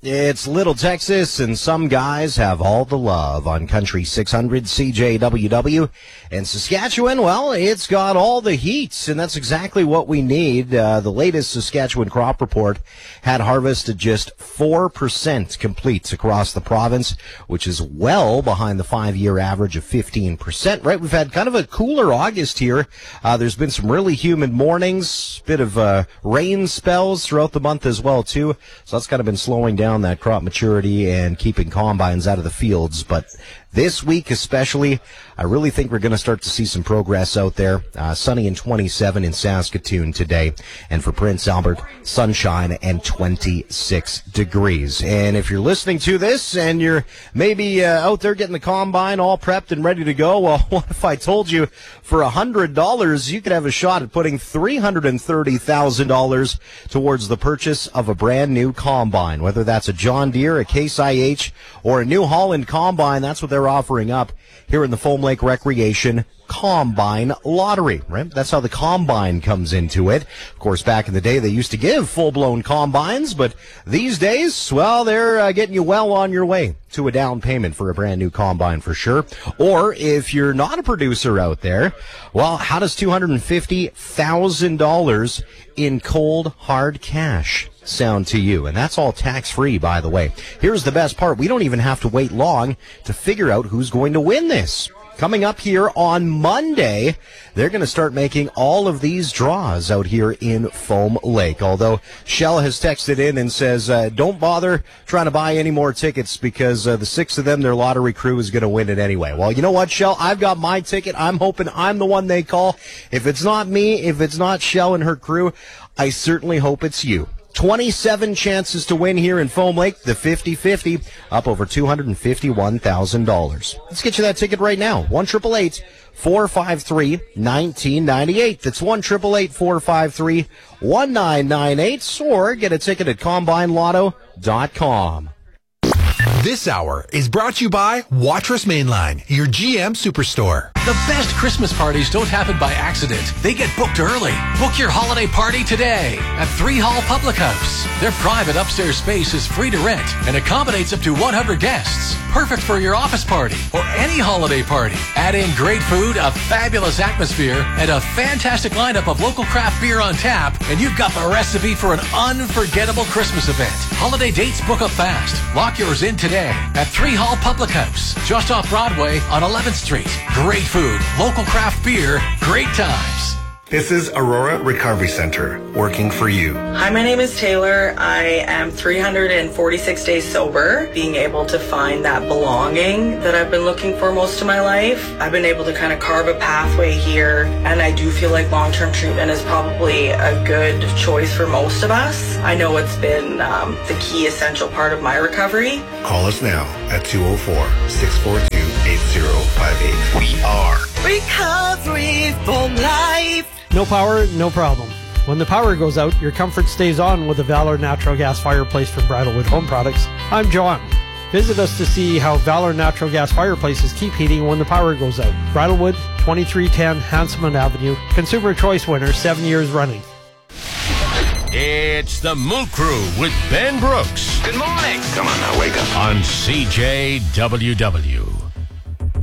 It's Little Texas, and some guys have all the love on Country 600 CJWW. And Saskatchewan, well, it's got all the heat, and that's exactly what we need. The latest Saskatchewan crop report had harvest at just 4% complete across the province, which is well behind the 5-year average of 15%, right? We've had kind of a cooler August here. There's been some really humid mornings, bit of rain spells throughout the month as well, too. So that's kind of been slowing down that crop maturity and keeping combines out of the fields. But this week especially, I really think we're going to start to see some progress out there. Sunny and 27 in Saskatoon today. And for Prince Albert, sunshine and 26 degrees. And if you're listening to this and you're maybe out there getting the combine all prepped and ready to go, well, what if I told you for $100 you could have a shot at putting $330,000 towards the purchase of a brand new combine, whether that's a John Deere, a Case IH, or a New Holland combine. That's what they're offering up here in the Foam Lake Recreation Combine Lottery, right? That's how the combine comes into it. Of course, back in the day, they used to give full-blown combines, but these days, well, they're getting you well on your way to a down payment for a brand new combine for sure. Or if you're not a producer out there, well, how does $250,000 in cold, hard cash sound to you? And that's all tax-free, by the way. Here's the best part. We don't even have to wait long to figure out who's going to win this. Coming up here on Monday, they're going to start making all of these draws out here in Foam Lake. Although Shell has texted in and says, don't bother trying to buy any more tickets because the 6 of them, their lottery crew is going to win it anyway. Well, you know what, Shell? I've got my ticket. I'm hoping I'm the one they call. If it's not me, if it's not Shell and her crew, I certainly hope it's you. 27 chances to win here in Foam Lake, the 50-50, up over $251,000. Let's get you that ticket right now. 1-888-453-1998. That's 1-888-453-1998. Or get a ticket at CombineLotto.com. This hour is brought to you by Watrous Mainline, your GM Superstore. The best Christmas parties don't happen by accident. They get booked early. Book your holiday party today at 3 Hall Public House. Their private upstairs space is free to rent and accommodates up to 100 guests. Perfect for your office party or any holiday party. Add in great food, a fabulous atmosphere, and a fantastic lineup of local craft beer on tap, and you've got the recipe for an unforgettable Christmas event. Holiday dates book up fast. Lock yours in today at 3 Hall Public House, just off Broadway on 11th Street. Great food, local craft beer, great times. This is Aurora Recovery Center, working for you. Hi, my name is Taylor. I am 346 days sober, being able to find that belonging that I've been looking for most of my life. I've been able to kind of carve a pathway here, and I do feel like long-term treatment is probably a good choice for most of us. I know it's been the key essential part of my recovery. Call us now at 204-642-8058. We are Recovery for Life. No power, no problem. When the power goes out, your comfort stays on with the Valor Natural Gas Fireplace from Bridalwood Home Products. I'm John. Visit us to see how Valor Natural Gas Fireplaces keep heating when the power goes out. Bridalwood, 2310 Hanselman Avenue. Consumer Choice winner, 7 years running. It's the Moon Crew with Ben Brooks. Good morning. Come on now, wake up. On CJWW.